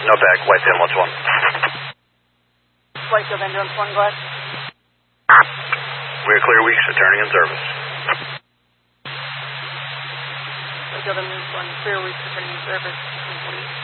No back, Whitefield 121. Whitefield ambulance 1, go ahead. We're clear weeks, returning in service. Whitefield ambulance 1, clear weeks, returning in service.